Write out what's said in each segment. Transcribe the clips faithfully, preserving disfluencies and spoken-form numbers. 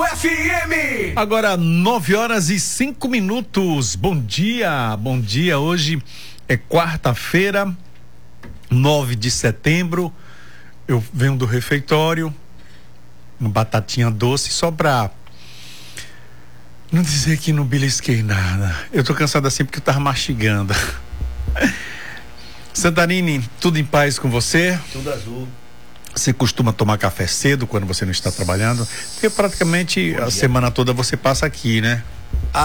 Módulo F M. Agora nove horas e cinco minutos. Bom dia, bom dia. Hoje é quarta-feira, nove de setembro. Eu venho do refeitório, uma batatinha doce só pra não dizer que não belisquei nada. Eu tô cansado assim porque eu tava mastigando. Santarine, tudo em paz com você? Tudo azul. Você costuma tomar café cedo quando você não está trabalhando? Porque praticamente a semana toda você passa aqui, né? Ah,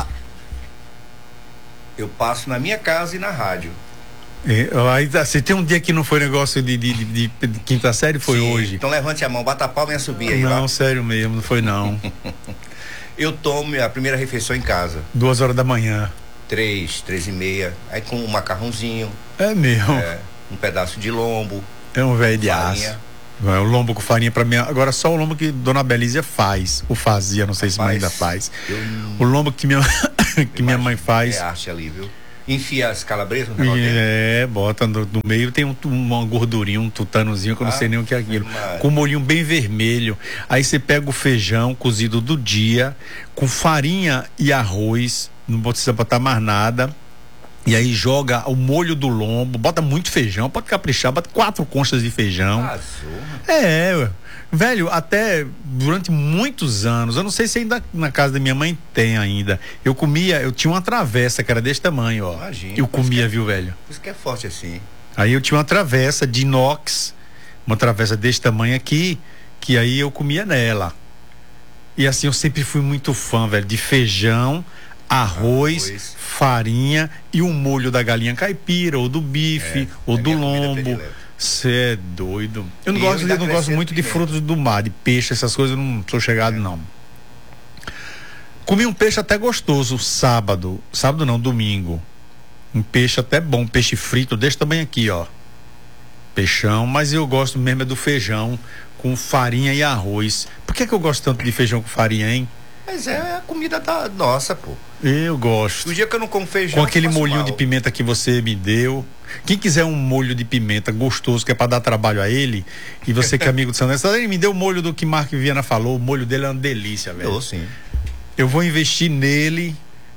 eu passo na minha casa e na rádio. É, aí, você tem um dia que não foi negócio de, de, de, de quinta série? Foi Sim, hoje? Então levante a mão, bata a palma e subir aí. Não, lá. Sério mesmo, não foi não. Eu tomo a primeira refeição em casa. Duas horas da manhã. Três, três e meia. Aí com um macarrãozinho. É mesmo. É, um pedaço de lombo. É um velho de farinha. aço. O lombo com farinha pra mim, agora só o lombo que Dona Belízia faz, ou fazia, não sei se Rapaz, ainda faz. Eu... O lombo que minha, que minha mãe faz. É arte ali, viu? Enfia as calabresas no negócio dele. É, bota no, no meio, tem um, uma gordurinha, um tutanozinho, que eu não Ah, sei nem o que é aquilo. mas... Com um molhinho bem vermelho. Aí você pega o feijão cozido do dia, com farinha e arroz, não precisa botar mais nada. E aí joga o molho do lombo, bota muito feijão, pode caprichar, bota quatro conchas de feijão. Azul. É, velho, até durante muitos anos, eu não sei se ainda na casa da minha mãe tem ainda. Eu comia, eu tinha uma travessa que era desse tamanho, ó. Imagina, eu comia, é, viu, velho? Por isso que é forte assim. Aí eu tinha uma travessa de inox, uma travessa desse tamanho aqui, que aí eu comia nela. E assim, eu sempre fui muito fã, velho, de feijão, arroz, arroz, farinha e um molho da galinha caipira, ou do bife, é, ou é do lombo. Você é doido. Eu não e gosto, eu eu não gosto muito de frutos do mar, de peixe, essas coisas, eu não sou chegado, é. não. Comi um peixe até gostoso sábado, sábado não, domingo. Um peixe até bom, peixe frito desse tamanho aqui, ó. Peixão, mas eu gosto mesmo é do feijão com farinha e arroz. Por que que eu gosto tanto de feijão com farinha, hein? Mas é a comida da nossa, pô. Eu gosto. O dia que eu não como feijão, com aquele molhinho mal. de pimenta que você me deu. Quem quiser um molho de pimenta gostoso, que é pra dar trabalho a ele, e você que é amigo do Sandro, ele me deu o molho do que Mark Viana falou, o molho dele é uma delícia, velho. Eu, sim. Eu vou investir nele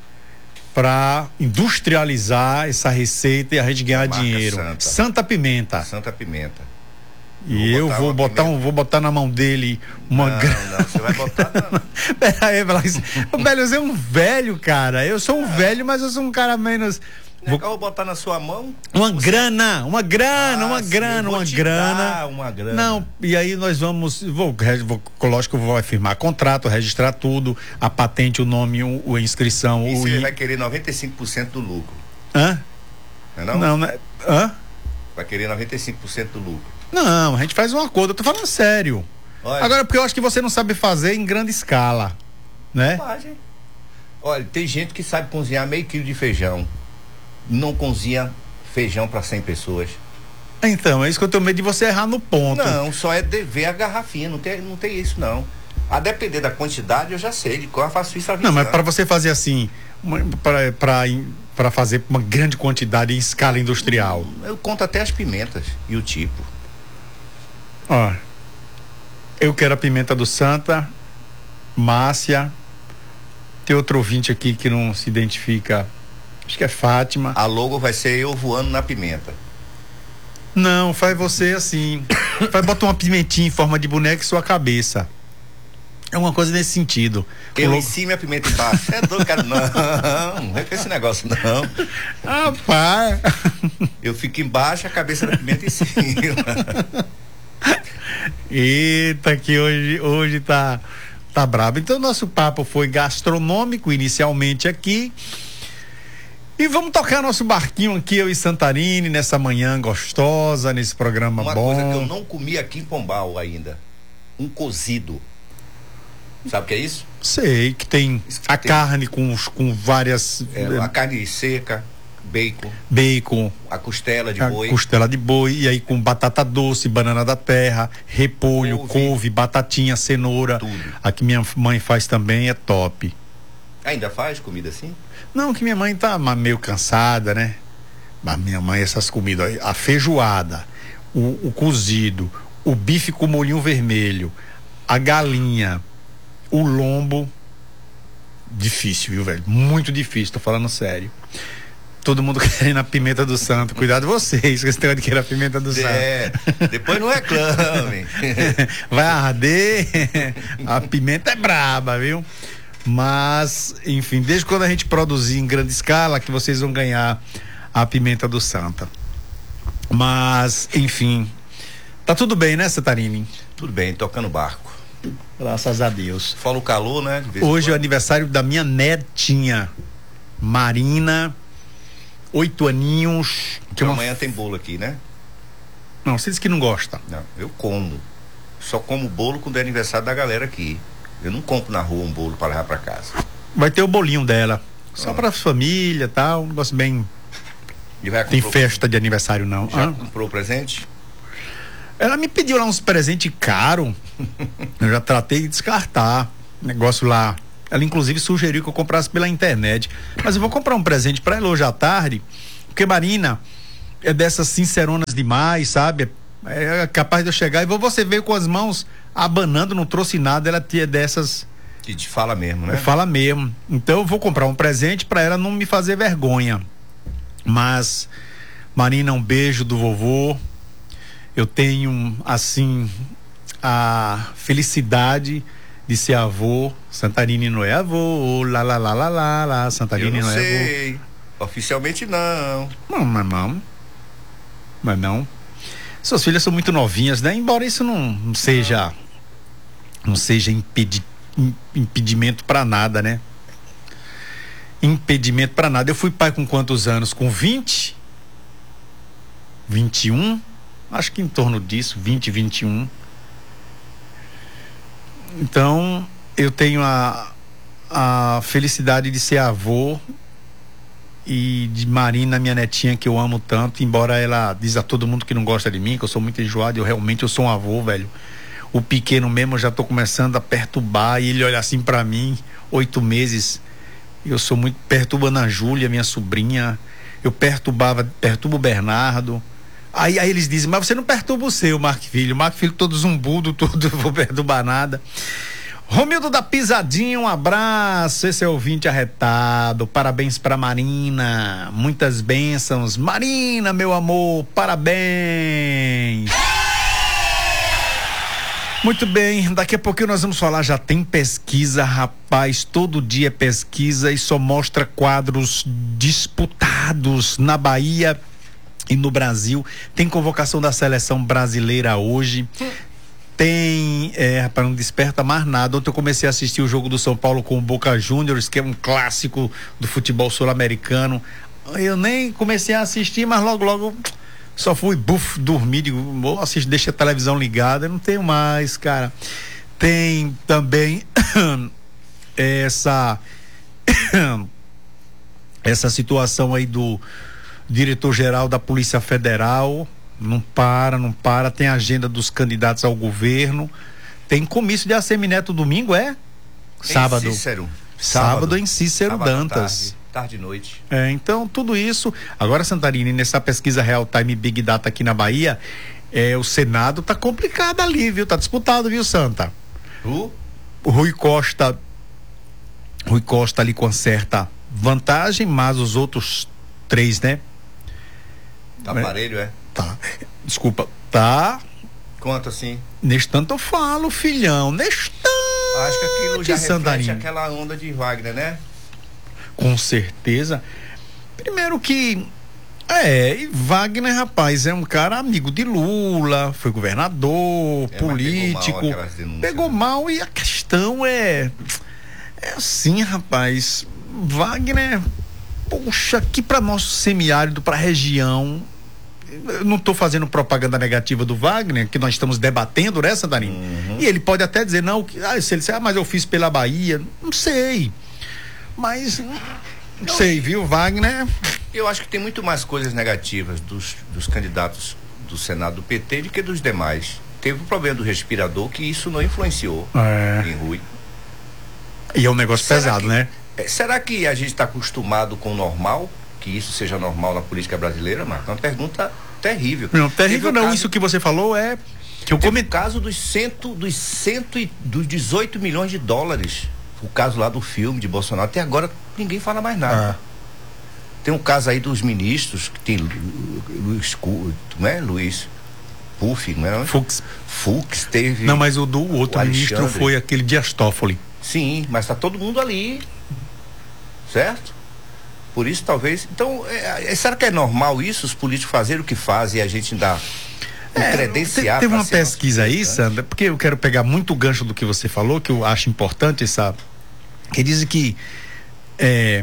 pra industrializar essa receita e a gente ganhar Marca dinheiro. Santa. Santa Pimenta. Santa Pimenta. E eu vou botar, um, vou botar na mão dele uma não, gra... não, você vai botar não. Peraí, o velho, você é um velho, cara. Eu sou um é. velho, mas eu sou um cara menos. Vou... Eu vou botar na sua mão. Uma você... grana, uma grana, ah, uma sim, grana, uma grana. uma grana. Não, e aí nós vamos, vou, vou, lógico que eu vou firmar contrato, registrar tudo, a patente, o nome, o, a inscrição. E o você I... vai querer noventa e cinco por cento do lucro. Hã? Não é não? Não, né? Hã? Vai querer noventa e cinco por cento do lucro. Não, a gente faz um acordo, eu tô falando sério. Olha. Agora, porque eu acho que você não sabe fazer em grande escala, né? Pode. Olha, tem gente que sabe cozinhar meio quilo de feijão. Não cozinha feijão para cem pessoas. Então, é isso que eu tenho medo de você errar no ponto. Não, só é dever a garrafinha, não tem, não tem isso não. A depender da quantidade, eu já sei, de qual eu faço isso a Não, mas para você fazer assim, para fazer uma grande quantidade em escala industrial. Eu conto até as pimentas e o tipo. Ó, eu quero a pimenta do Santa, Márcia, tem outro ouvinte aqui que não se identifica, acho que é Fátima. A logo vai ser eu voando na pimenta. Não, faz você assim, faz, bota uma pimentinha em forma de boneca em sua cabeça. É uma coisa nesse sentido. Eu logo... em cima e a pimenta embaixo. É doido, cara. Não, não é com esse negócio, não. Rapaz. Eu fico embaixo, a cabeça da pimenta em cima. Eita, que hoje, hoje tá, tá brabo. Então, nosso papo foi gastronômico inicialmente aqui. E vamos tocar nosso barquinho aqui, eu e Santarine, nessa manhã gostosa, nesse programa Uma bom. Uma coisa que eu não comi aqui em Pombal ainda. Um cozido. Sabe o que é isso? Sei, que tem isso que a tem. carne com, com várias... É, a carne seca, bacon. Bacon. A costela de a boi. costela de boi, e aí com batata doce, banana da terra, repolho, couve, couve batatinha, cenoura. Tudo. A que minha mãe faz também é top. Ainda faz comida assim? Não, que minha mãe tá meio cansada, né? Mas minha mãe, essas comidas, a feijoada, o, o cozido, o bife com molhinho vermelho, a galinha, o lombo, difícil, viu, velho? Muito difícil, tô falando sério. Todo mundo querendo a pimenta do santo. Cuidado vocês, que esse negócio de querer a pimenta do é, santo. Depois não reclame. Vai arder. A pimenta é braba, viu? Mas, enfim, desde quando a gente produzir em grande escala, que vocês vão ganhar a pimenta do Santa. Mas, enfim, tá tudo bem, né, Santarini? Tudo bem, tocando barco. Graças a Deus. Fala o calor, né? Hoje é o aniversário da minha netinha, Marina, oito aninhos. Que uma... amanhã tem bolo aqui, né? Não, você disse que não gosta. Não, eu como. Só como bolo quando é aniversário da galera aqui. Eu não compro na rua um bolo para levar para casa. Vai ter o bolinho dela. Só ah. para família e tal. Um negócio bem. Tem festa de aniversário, não. Já ah. comprou o presente? Ela me pediu lá uns presentes caros. Eu já tratei de descartar. Negócio lá. Ela inclusive sugeriu que eu comprasse pela internet. Mas eu vou comprar um presente para ela hoje à tarde. Porque Marina é dessas sinceronas demais, sabe? É capaz de eu chegar e você veio com as mãos abanando, não trouxe nada, ela tinha dessas que te fala mesmo, né? Fala mesmo. Então eu vou comprar um presente para ela não me fazer vergonha. Mas Marina, um beijo do vovô. Eu tenho assim a felicidade de ser avô. Santarini não é avô, lá lá lá lá lá, lá. Santarini eu não, não sei. é avô. Oficialmente não. Não, mas não. Mas não. Suas filhas são muito novinhas, né? Embora isso não, não seja não seja impedi, impedimento para nada, né? Impedimento para nada. Eu fui pai com quantos anos? Com vinte? vinte e um? Acho que em torno disso, vinte, vinte e um. Então, eu tenho a, a felicidade de ser avô e de Marina, minha netinha, que eu amo tanto, embora ela diz a todo mundo que não gosta de mim, que eu sou muito enjoado, eu realmente eu sou um avô, velho. O pequeno mesmo eu já tô começando a perturbar e ele olha assim pra mim, oito meses, eu sou muito, perturbando a Júlia, minha sobrinha, eu perturbava, perturbo o Bernardo, aí, aí eles dizem, mas você não perturba o seu, Marco Filho, o Marco Filho todo zumbudo, tudo, eu vou perturbar nada. Romildo da Pisadinha, um abraço, esse é o ouvinte arretado, parabéns pra Marina, muitas bênçãos, Marina, meu amor, parabéns. Muito bem, daqui a pouquinho nós vamos falar, já tem pesquisa, rapaz, todo dia é pesquisa e só mostra quadros disputados na Bahia e no Brasil, tem convocação da seleção brasileira hoje. Tem, é, rapaz, não desperta mais nada. Ontem eu comecei a assistir o jogo do São Paulo com o Boca Juniors, que é um clássico do futebol sul-americano. Eu nem comecei a assistir, mas logo, logo só fui, buf, dormir, digo, vou assistir, deixa a televisão ligada, eu não tenho mais, cara. Tem também essa essa situação aí do diretor-geral da Polícia Federal. Não para, não para, tem agenda dos candidatos ao governo, tem comício de Assemineto domingo, é? Sábado. Em Cícero. Sábado, Sábado em Cícero Sábado Dantas. Tarde, tarde e noite. É, então tudo isso, agora Santarini, nessa pesquisa Real Time Big Data aqui na Bahia, é, o Senado tá complicado ali, viu? Tá disputado, viu, Santa? Uh? O Rui Costa, Rui Costa ali com certa vantagem, mas os outros três, né? Tá aparelho, é? Tá, desculpa, tá. Quanto assim? Neste tanto eu falo, filhão, neste tanto. Acho que aquilo já Santarini. reflete aquela onda de Wagner, né? Com certeza. Primeiro que é, e Wagner, rapaz, é um cara amigo de Lula, foi governador, é, político, pegou mal, denúncias, pegou né? mal e a questão é é assim, rapaz, Wagner, poxa, aqui para nosso semiárido, para a região, eu não estou fazendo propaganda negativa do Wagner, que nós estamos debatendo, né, Santarini? Uhum. E ele pode até dizer, não, ah, se ele disser, ah, mas eu fiz pela Bahia, não sei, mas não sei, viu, Wagner? Eu acho que tem muito mais coisas negativas dos, dos candidatos do Senado do P T do que dos demais. Teve o problema do respirador, que isso não influenciou é. em Rui. E é um negócio será pesado, que, né? É, será que a gente está acostumado com o normal? Que isso seja normal na política brasileira, Marco? É uma pergunta terrível. Não, terrível não, caso... isso que você falou é Que eu come... o caso dos cento, dos cento e dos dezoito milhões de dólares. O caso lá do filme de Bolsonaro. Até agora ninguém fala mais nada. Ah. Tem um caso aí dos ministros, que tem Luiz, não é Luiz Puff, não é? Fux. Fux teve. Não, mas o do o outro o ministro foi aquele Dias Toffoli. Sim, mas tá todo mundo ali, certo? Por isso talvez, então, é, é, será que é normal isso, os políticos fazerem o que fazem e a gente ainda é, credenciar? Teve uma pesquisa aí, Sandra, porque eu quero pegar muito o gancho do que você falou, que eu acho importante, essa, que dizem que é,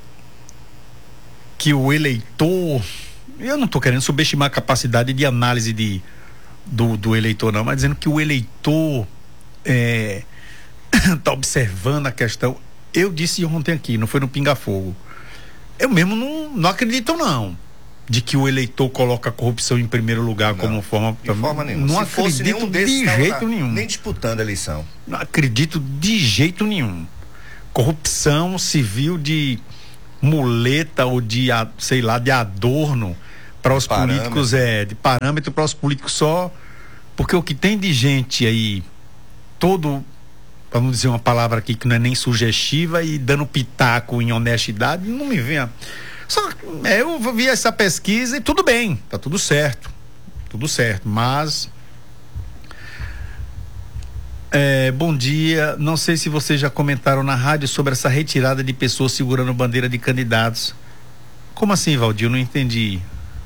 que o eleitor, eu não estou querendo subestimar a capacidade de análise de, do, do eleitor não, mas dizendo que o eleitor é, tá observando a questão. Eu disse ontem aqui, não foi no Pinga Fogo, eu mesmo não, não acredito não de que o eleitor coloca a corrupção em primeiro lugar não, como forma, de forma nenhuma. Não Se acredito de jeito na, nenhum, nem disputando a eleição, não acredito de jeito nenhum. Corrupção civil de muleta ou de, sei lá, de adorno para os parâmetro. políticos, é, de parâmetro para os políticos só, porque o que tem de gente aí, todo, vamos dizer uma palavra aqui que não é nem sugestiva e dando pitaco em honestidade, não me venha. Só, é, eu vi essa pesquisa e tudo bem, tá tudo certo, tudo certo, mas É, bom dia, não sei se vocês já comentaram na rádio sobre essa retirada de pessoas segurando bandeira de candidatos. Como assim, Valdir? Eu não entendi.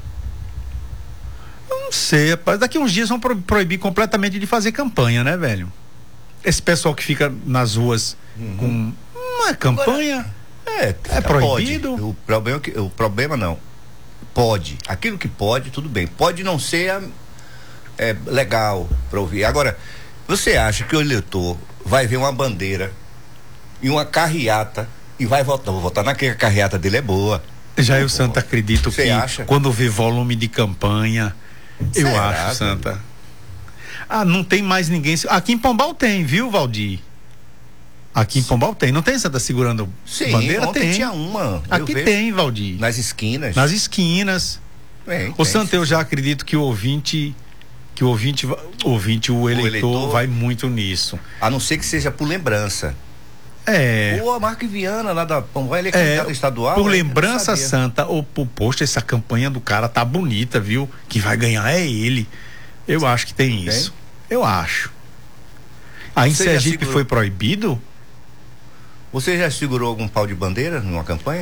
Eu não sei, rapaz. Daqui uns dias vão pro- proibir completamente de fazer campanha, né, velho? Esse pessoal que fica nas ruas uhum. com... Não é campanha? Agora, é, é proibido. O problema, o problema não. Pode. Aquilo que pode, tudo bem. Pode não ser é, legal para ouvir. Agora... Você acha que o eleitor vai ver uma bandeira e uma carreata e vai votar? Vou votar naquela carreata dele é boa. Já eu, Santa, acredito Você que acha? Quando vê volume de campanha, eu Será, acho, Santa. Ah, não tem mais ninguém. Aqui em Pombal tem, viu, Valdir? Aqui em Pombal tem. Não tem, Santa, segurando Sim, bandeira? Ontem tem. tinha uma. Aqui tem, Valdir. Nas esquinas. Nas esquinas. Bem, Ô, Santa, eu já acredito que o ouvinte... que o ouvinte, ouvinte o, eleitor, o eleitor vai muito nisso. A não ser que seja por lembrança. É. Ou a Marco Viana lá da Pombal, ele é candidato é, estadual. Por lembrança, Santa, ou por poxa, essa campanha do cara tá bonita, viu? Que vai ganhar é ele. Eu acho que tem isso. Tem? Eu acho. Aí em Sergipe segurou... foi proibido? Você já segurou algum pau de bandeira numa campanha?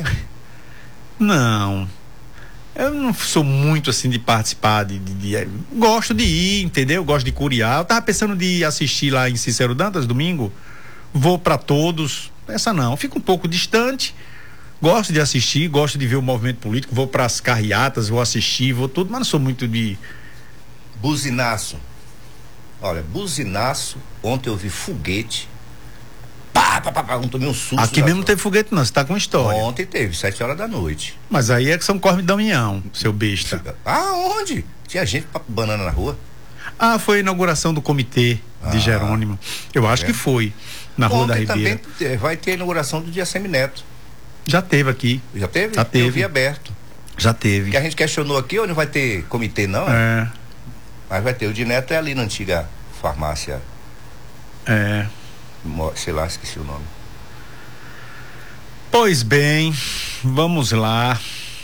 Não. Eu não sou muito assim de participar, de, de, de, gosto de ir, entendeu? Gosto de curiar. Eu tava pensando de assistir lá em Cícero Dantas, domingo. Vou para todos. Essa não, fico um pouco distante. Gosto de assistir, gosto de ver o movimento político. Vou para as carreatas, vou assistir, vou tudo, mas não sou muito de... Buzinaço. Olha, buzinaço. Ontem eu vi foguete. Pá, pá, pá, pá, não tomei um susto. Aqui mesmo não teve foguete não, você tá com história. Ontem teve, sete horas da noite. Mas aí é que São Cosme e Damião, seu besta. Ah, onde? Tinha gente pra banana na rua. Ah, foi a inauguração do comitê ah, de Jerônimo. Eu acho é. que foi, na Rua Ontem da Ribeira. Também vai ter a inauguração do Dia Semineto. Já teve aqui. Já teve? Já teve. Eu vi aberto. Já teve. Que a gente questionou aqui, onde vai ter comitê não, é? é. Mas vai ter. O de Neto é ali na antiga farmácia. É. Sei lá, esqueci o nome. Pois bem, vamos lá.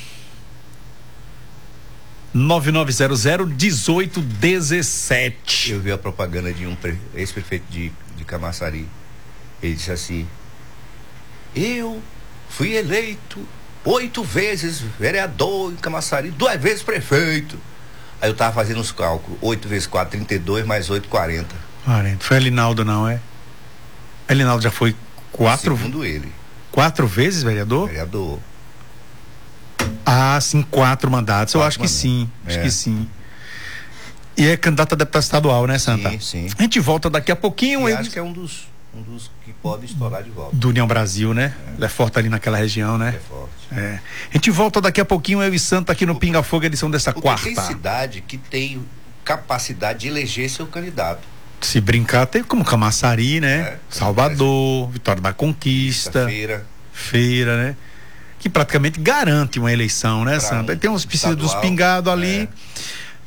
nove nove zero zero um oito um sete. Eu vi a propaganda de um pre... ex-prefeito de, de Camaçari. Ele disse assim: eu fui eleito oito vezes vereador em Camaçari, duas vezes prefeito. Aí eu tava fazendo os cálculos: oito vezes quatro, trinta e dois, mais oito, quarenta. quarenta. Foi Elinaldo, não é? Elinaldo já foi quatro. Segundo ele. Quatro vezes vereador? Vereador. Ah, sim, quatro mandatos. Quatro Eu acho mandatos. que sim. É. Acho que sim. E é candidato a deputado estadual, né, Santa? Sim, sim. A gente volta daqui a pouquinho. Eu acho que é um dos, um dos que pode estourar de volta. Do União Brasil, né? É. Ele é forte ali naquela região, né? É forte. É. A gente volta daqui a pouquinho, eu e Santa aqui no Pinga Fogo, edição dessa Porque quarta. Tem cidade que tem capacidade de eleger seu candidato. Se brincar, tem como Camaçari, né? É, Salvador, Vitória da Conquista. Feira. Feira, né? Que praticamente garante uma eleição, né, pra Santa? Um tem uns precisa dos pingados ali.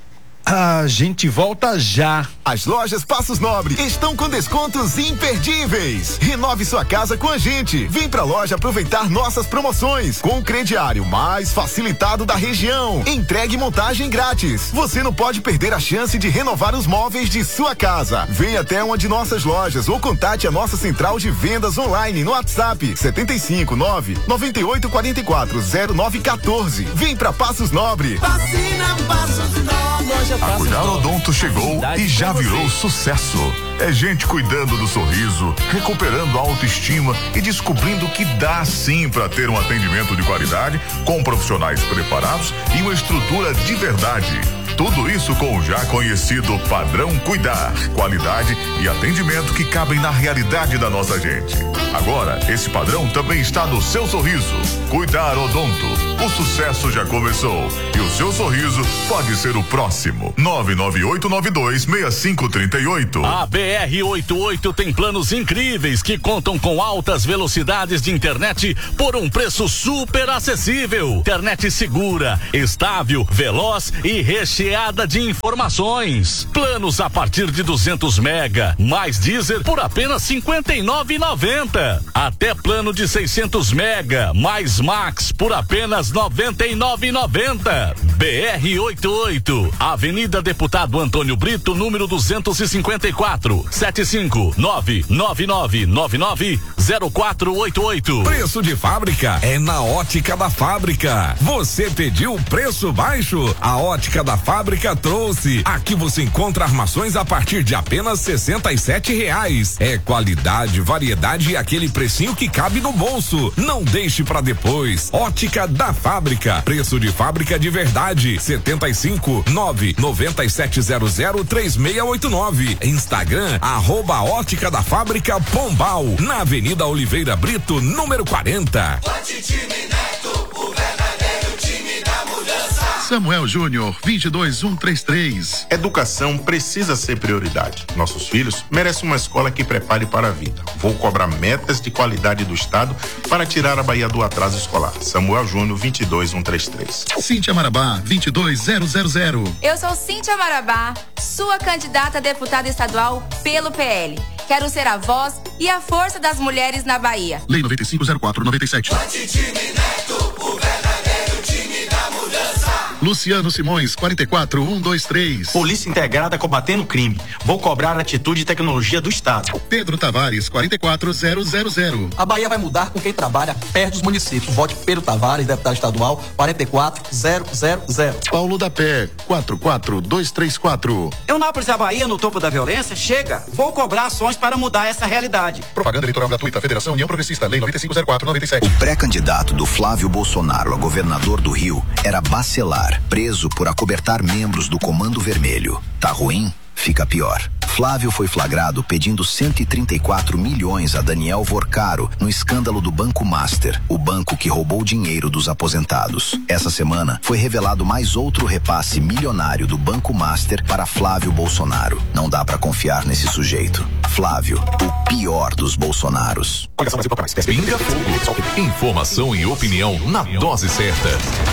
A gente volta já. As lojas Passos Nobre estão com descontos imperdíveis. Renove sua casa com a gente. Vem pra loja aproveitar nossas promoções com o crediário mais facilitado da região. Entregue e montagem grátis. Você não pode perder a chance de renovar os móveis de sua casa. Venha até uma de nossas lojas ou contate a nossa central de vendas online no WhatsApp setenta e cinco nove noventa e oito quarenta e quatro zero nove quatorze. Vem pra Passos Nobre. Vacina Passos Nobre. A Cuidar Odonto chegou e já virou sucesso. É gente cuidando do sorriso, recuperando a autoestima e descobrindo que dá sim para ter um atendimento de qualidade com profissionais preparados e uma estrutura de verdade. Tudo isso com o já conhecido padrão Cuidar, qualidade e atendimento que cabem na realidade da nossa gente. Agora, esse padrão também está no seu sorriso. Cuidar Odonto. O sucesso já começou e o seu sorriso pode ser o próximo. nove nove oito nove dois seis cinco três oito. A B R oitenta e oito tem planos incríveis que contam com altas velocidades de internet por um preço super acessível. Internet segura, estável, veloz e recheada de informações. Planos a partir de duzentos mega, mais Deezer por apenas cinquenta e nove reais e noventa centavos. Até plano de seiscentos mega, mais Max por apenas noventa e nove reais e noventa centavos. B R oitenta e oito, Avenida Deputado Antônio Brito, número duzentos e cinquenta e quatro, sete cinco nove nove nove nove nove zero quatro oito oito. Preço de fábrica é na Ótica da Fábrica. Você pediu preço baixo? A Ótica da Fábrica trouxe. Aqui você encontra armações a partir de apenas sessenta e sete reais. É qualidade, variedade e aquele precinho que cabe no bolso. Não deixe pra depois. Ótica da Fábrica. Preço de fábrica de verdade. setenta e cinco nove nove sete zero zero três seis oito nove. Instagram arroba Ótica da Fábrica Pombal, na Avenida Oliveira Brito, número quarenta. Samuel Júnior, vinte e dois mil cento e trinta e três. Educação precisa ser prioridade. Nossos filhos merecem uma escola que prepare para a vida. Vou cobrar metas de qualidade do Estado para tirar a Bahia do atraso escolar. Samuel Júnior, vinte e dois mil cento e trinta e três. Cíntia Marabá, vinte e dois mil zero. Eu sou Cíntia Marabá, sua candidata a deputada estadual pelo P L. Quero ser a voz e a força das mulheres na Bahia. Lei noventa e cinco zero quatro noventa e sete. Luciano Simões, quarenta e quatro mil cento e vinte e três. Polícia Integrada combatendo o crime. Vou cobrar atitude e tecnologia do Estado. Pedro Tavares, quarenta e quatro mil. A Bahia vai mudar com quem trabalha perto dos municípios. Vote Pedro Tavares, deputado estadual, quarenta e quatro mil. Paulo da Pé, quatro quatro dois três quatro. Eunápolis, a Bahia no topo da violência? Chega. Vou cobrar ações para mudar essa realidade. Propaganda eleitoral gratuita, Federação União Progressista, Lei noventa e cinco zero quatro noventa e sete. O pré-candidato do Flávio Bolsonaro a governador do Rio era Bacelar, preso por acobertar membros do Comando Vermelho. Tá ruim? Fica pior. Flávio foi flagrado pedindo cento e trinta e quatro milhões a Daniel Vorcaro no escândalo do Banco Master, o banco que roubou dinheiro dos aposentados. Essa semana foi revelado mais outro repasse milionário do Banco Master para Flávio Bolsonaro. Não dá pra confiar nesse sujeito. Flávio, o pior dos Bolsonaros. Pinga Fogo. Informação e opinião na dose certa.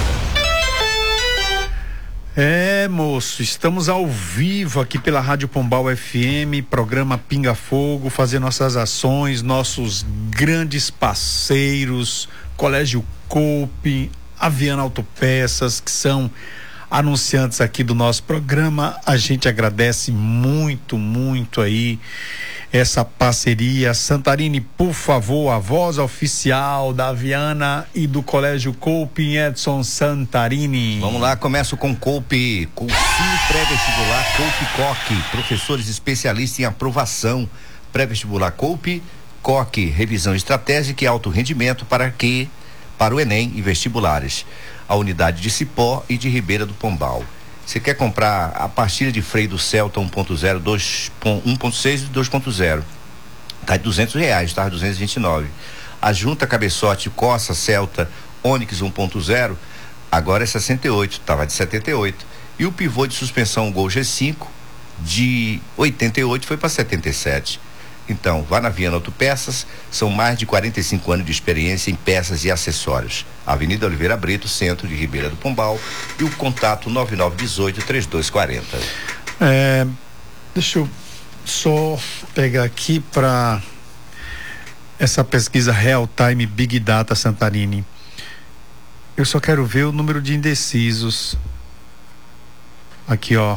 É, moço, estamos ao vivo aqui pela Rádio Pombal F M, programa Pinga Fogo, fazer nossas ações, nossos grandes parceiros, Colégio Coupe, Aviana Autopeças, que são anunciantes aqui do nosso programa. A gente agradece muito, muito aí essa parceria. Santarini, por favor, a voz oficial da Aviana e do Colégio Coupe, Edson Santarini. Vamos lá, começo com Coupe, cursinho pré-vestibular Coupe Coque, professores especialistas em aprovação, pré-vestibular Coupe Coque, revisão estratégica e alto rendimento para que, para o Enem e vestibulares, a unidade de Cipó e de Ribeira do Pombal. Você quer comprar a pastilha de freio do Celta um ponto zero, um ponto seis e dois ponto zero? Tá de duzentos reais, tá? duzentos e vinte e nove. A junta cabeçote Corsa Celta Onix um ponto zero, agora é sessenta e oito, tava de setenta e oito. E o pivô de suspensão Gol G cinco de oitenta e oito foi para setenta e sete. Então, vá na Viana Autopeças, são mais de quarenta e cinco anos de experiência em peças e acessórios. Avenida Oliveira Brito, centro de Ribeira do Pombal, e o contato nove nove um oito, três dois quatro zero. É, deixa eu só pegar aqui para essa pesquisa Real Time Big Data Santarini. Eu só quero ver o número de indecisos. Aqui, ó.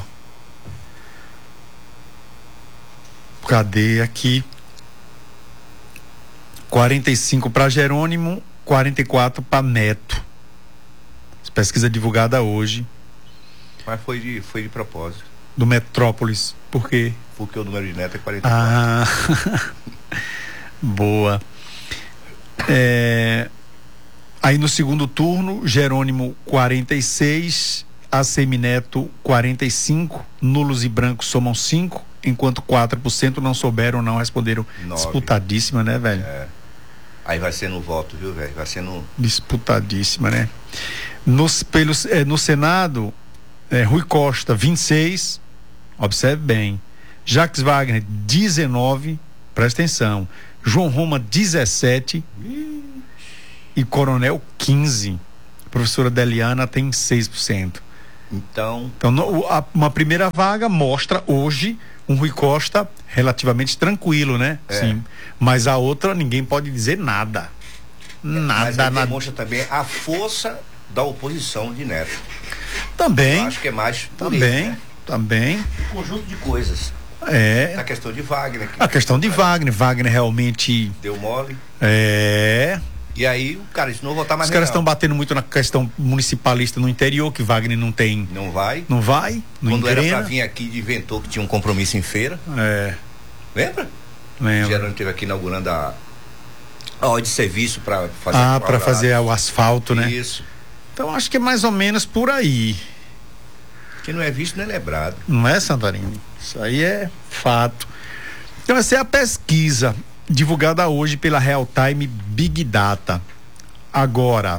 Cadê aqui? quarenta e cinco para Jerônimo, quarenta e quatro para Neto. Pesquisa divulgada hoje. Mas foi de, foi de propósito. Do Metrópolis. Por quê? Porque o número de Neto é quarenta e quatro. Ah, boa. É, aí no segundo turno, Jerônimo quarenta e seis, Assemineto quarenta e cinco, nulos e brancos somam cinco, enquanto quatro por cento não souberam, não responderam. Nove. Disputadíssima, né, velho? É. Aí vai ser no voto, viu, velho? Vai ser no... Disputadíssima, né? Nos, pelos, é, no Senado, é, Rui Costa, vinte e seis, observe bem. Jacques Wagner, dezenove, presta atenção. João Roma, dezessete. E Coronel, quinze. A professora Deliana tem seis por cento. Então, então no, a, uma primeira vaga mostra hoje um Rui Costa relativamente tranquilo, né? É. Sim. Mas a outra ninguém pode dizer nada. Nada, mas nada. demonstra também a força da oposição de Neto. Também. Eu acho que é mais também, isso, né? também. Um conjunto de coisas. É. A questão de Wagner. Que a questão de Wagner. Wagner realmente deu mole. É. E aí o cara disse, não vou votar mais. Os caras estão batendo muito na questão municipalista no interior, que Wagner não tem. Não vai. Não vai. Não Quando engrena. era pra vir aqui, inventou que tinha um compromisso em feira. É. Lembra? Lembra. Gerando esteve aqui inaugurando a, a hora de serviço para fazer. Ah, para fazer o asfalto, né? Isso. Então acho que é mais ou menos por aí. Que não é visto, não é lembrado. Não é, Santarini? Isso aí é fato. Então essa é a pesquisa divulgada hoje pela Real Time Big Data. Agora,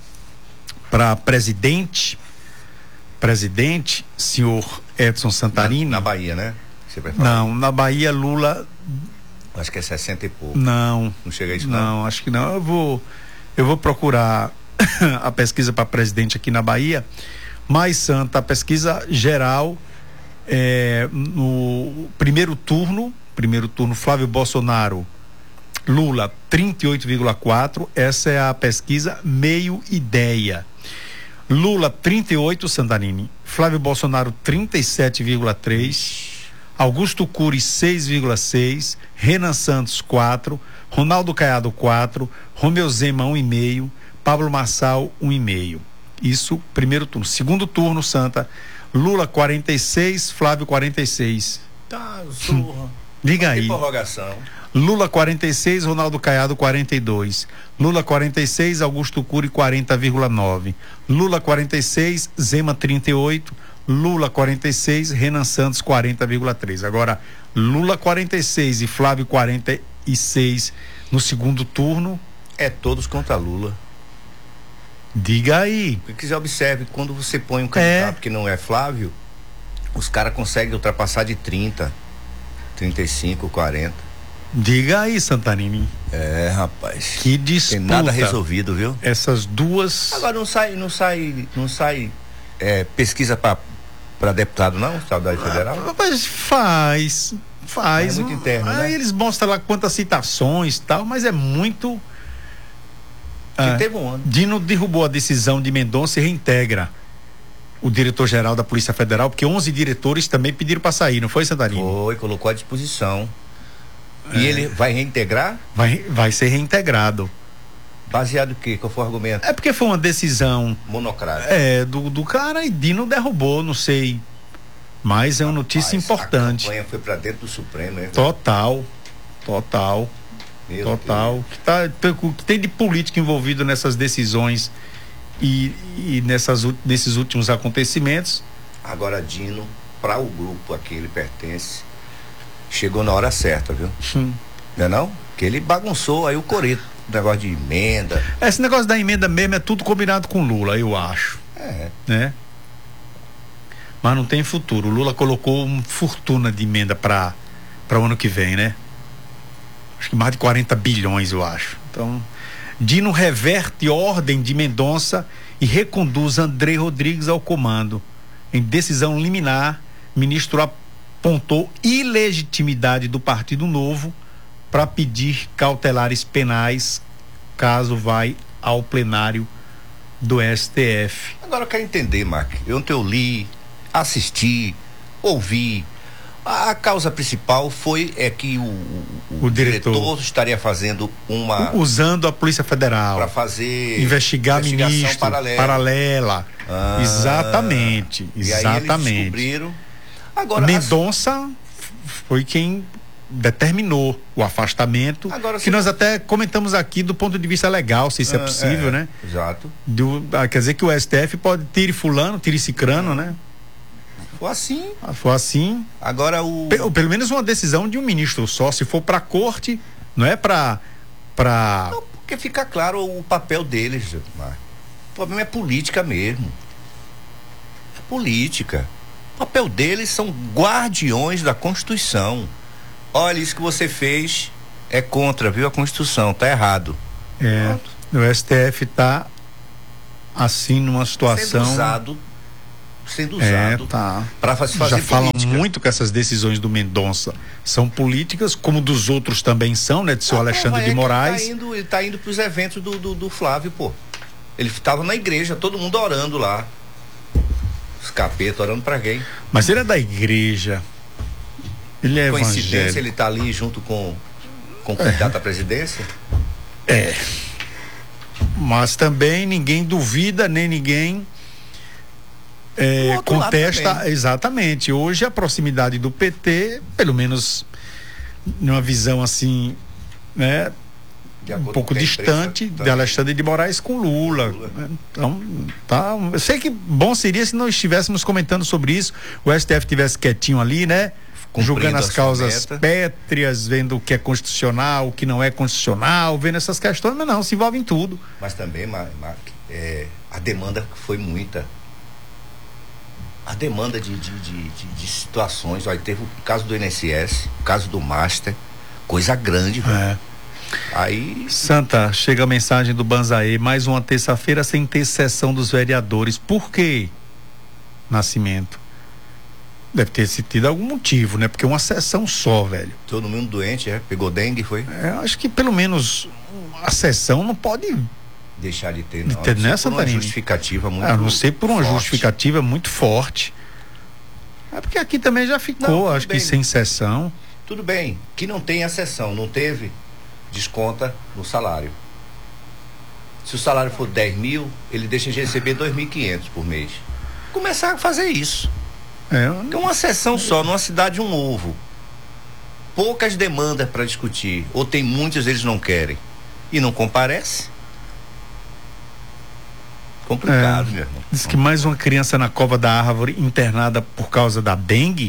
para presidente, presidente, senhor Edson Santarini. Na, na Bahia, né? Você não, na Bahia Lula. Acho que é sessenta e pouco. Não. Não chega a isso, não? Não, acho que não. Eu vou, eu vou procurar a pesquisa para presidente aqui na Bahia. Mas, Santa, a pesquisa geral, é, no primeiro turno, primeiro turno, Flávio Bolsonaro, Lula, trinta e oito vírgula quatro, essa é a pesquisa meio ideia. Lula, trinta e oito, Santarini. Flávio Bolsonaro, trinta e sete vírgula três. Augusto Cury, seis vírgula seis. Renan Santos, quatro. Ronaldo Caiado, quatro. Romeu Zema, um vírgula cinco. Pablo Marçal, um vírgula cinco. Isso, primeiro turno. Segundo turno, Santa, Lula quarenta e seis, Flávio quarenta e seis. Tá, zorra. Liga aí. Que prorrogação. Lula quarenta e seis, Ronaldo Caiado quarenta e dois. Lula quarenta e seis, Augusto Cury quarenta vírgula nove. Lula quarenta e seis, Zema trinta e oito. Lula quarenta e seis, Renan Santos quarenta vírgula três. Agora, Lula quarenta e seis e Flávio quarenta e seis no segundo turno. É todos contra Lula. Diga aí. Se quiser, observe, quando você põe um candidato é. que não é Flávio, os caras conseguem ultrapassar de trinta, trinta e cinco, quarenta. Diga aí, Santarini. É, rapaz. Que disputa. Tem nada resolvido, viu? Essas duas. Agora não sai, não sai, não sai é, pesquisa para para deputado, não? Saudade Federal? Ah, mas faz, faz. É muito interno, aí né? eles mostram lá quantas citações e tal, mas é muito. Ah, teve um ano. Dino derrubou a decisão de Mendonça e reintegra o diretor-geral da Polícia Federal, porque onze diretores também pediram para sair, não foi, Santarini? Foi, colocou à disposição. É. E ele vai reintegrar? Vai, vai ser reintegrado. Baseado em quê? Qual foi o argumento? É porque foi uma decisão monocrática. É, do, do cara e Dino derrubou, não sei. Mas é uma notícia Rapaz, importante. A campanha foi para dentro do Supremo, hein? Total. Total. Meu Total. Deus. Que, tá, que tem de política envolvido nessas decisões e, e nessas, nesses últimos acontecimentos. Agora, Dino, para o grupo a que ele pertence, chegou na hora certa, viu? Hum. Não é não? Que ele bagunçou aí o coreto, o negócio de emenda. Esse negócio da emenda mesmo é tudo combinado com Lula, eu acho. É. Né? Mas não tem futuro. O Lula colocou uma fortuna de emenda para para o ano que vem, né? acho que mais de quarenta bilhões, eu acho. Então, Dino reverte ordem de Mendonça e reconduz André Rodrigues ao comando. Em decisão liminar, o ministro apontou ilegitimidade do Partido Novo para pedir cautelares penais caso vai ao plenário do S T F. Agora eu quero entender, Mark. Ontem eu li, assisti, ouvi. A, a causa principal foi é que o, o, o diretor, diretor estaria fazendo uma... usando a Polícia Federal para fazer... investigar ministro, paralela. paralela. Ah, exatamente, exatamente. E aí eles descobriram. Agora, Mendonça as... foi quem determinou o afastamento, agora, que nós não... até comentamos aqui do ponto de vista legal, se isso ah, é possível, é, né? Exato. Do, ah, quer dizer que o S T F pode tire fulano, tire cicrano, ah. né? Foi assim. Ah, foi assim. Agora o... P- pelo menos uma decisão de um ministro só, se for pra corte, não é pra... pra... Não, porque fica claro o papel deles, Marcos. O problema é política mesmo. É política. O papel deles são guardiões da Constituição. Olha, isso que você fez é contra, viu? A Constituição, tá errado. É, o S T F tá assim numa situação... Sendo usado, sendo usado é, tá. para fazer Já política. falam muito que essas decisões do Mendonça são políticas, como dos outros também são, né? De seu ah, Alexandre de Moraes. Ele tá indo, ele tá indo pros eventos do, do, do Flávio, pô. Ele estava na igreja, todo mundo orando lá. Os capetas orando pra quem? Mas ele é da igreja. Ele é coincidência evangélico. Ele tá ali junto com, com o candidato é. à presidência? É. Mas também ninguém duvida, nem ninguém é, contesta. Exatamente. Hoje a proximidade do P T, pelo menos numa visão assim, né? Um pouco distante de Alexandre de Moraes com Lula. Lula. Então, tá. Eu sei que bom seria se nós estivéssemos comentando sobre isso, o S T F tivesse quietinho ali, né? Julgando as causas pétreas, vendo o que é constitucional, o que não é constitucional, vendo essas questões, mas não, se envolve em tudo. Mas também, Mark, é, a demanda foi muita. A demanda de, de, de, de, de situações. Olha, teve o caso do I N S S, o caso do Master, coisa grande, velho. É. Aí... Santa, chega a mensagem do Banzaê, mais uma terça-feira sem ter sessão dos vereadores. Por quê? Nascimento. Deve ter tido algum motivo, né? Porque uma sessão só, velho. Todo mundo doente, é? Pegou dengue, foi? É, acho que pelo menos a sessão não pode deixar de ter, não. De ter nessa, por uma justificativa muito forte. A não ser por uma forte. justificativa muito forte. É porque aqui também já ficou, não, acho bem. que sem sessão. Tudo bem, que não tem a sessão, não teve, desconta no salário. Se o salário for dez mil, ele deixa de receber dois mil e quinhentos por mês. Começar a fazer isso. É, Porque uma sessão só, numa cidade um ovo. Poucas demandas para discutir. Ou tem muitas, eles não querem. E não comparece. Complicado, é, meu irmão. Diz que mais uma criança na cova da árvore internada por causa da dengue.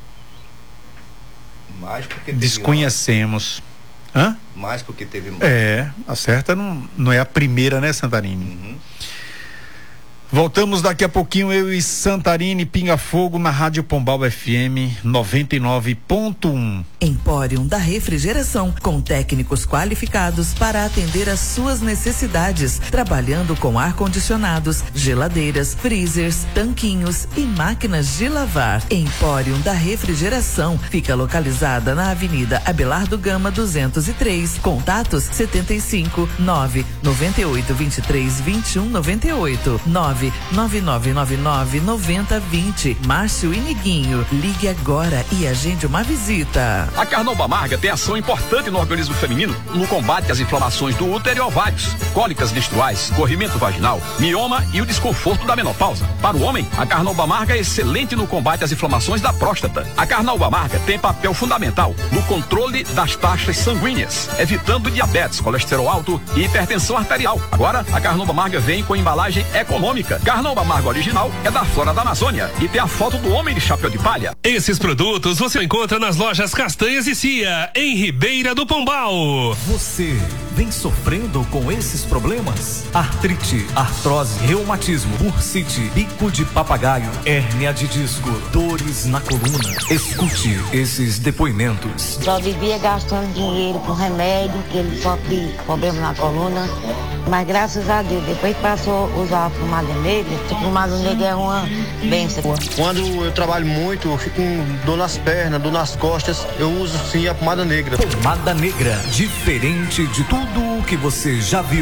Mais porque desconhecemos. Hã? Mais porque teve mais. É, a certa não, não é a primeira, né, Santarini? Uhum. Voltamos daqui a pouquinho, eu e Santarini, Pinga Fogo, na Rádio Pombal F M noventa e nove ponto um. Empórium da Refrigeração, com técnicos qualificados para atender às suas necessidades, trabalhando com ar-condicionados, geladeiras, freezers, tanquinhos e máquinas de lavar. Empórium da Refrigeração fica localizada na Avenida Abelardo Gama duzentos e três. Contatos setenta e cinco, nove noventa e oito, vinte e três, vinte e um, noventa e oito, nove nove nove nove nove, noventa, vinte. Márcio e Niguinho, ligue agora e agende uma visita. A Carnauba Amarga tem ação importante no organismo feminino no combate às inflamações do útero e ovários, cólicas menstruais, corrimento vaginal, mioma e o desconforto da menopausa. Para o homem, a Carnauba Amarga é excelente no combate às inflamações da próstata. A Carnauba Amarga tem papel fundamental no controle das taxas sanguíneas, evitando diabetes, colesterol alto e hipertensão arterial. Agora, a Carnauba Amarga vem com embalagem econômica marca. Carnaúba Amargo original é da Flora da Amazônia e tem a foto do homem de chapéu de palha. Esses produtos você encontra nas lojas Castanhas e Cia, em Ribeira do Pombal. Você vem sofrendo com esses problemas? Artrite, artrose, reumatismo, bursite, bico de papagaio, hérnia de disco, dores na coluna. Escute esses depoimentos. Só vivia gastando dinheiro com remédio, que ele sofre problema na coluna. Mas graças a Deus, depois que passou a usar a pomada negra, a pomada negra é uma benção. Quando eu trabalho muito, eu fico com dor nas pernas, dor nas costas, eu uso sim a pomada negra. Pomada negra, diferente de tudo o que você já viu.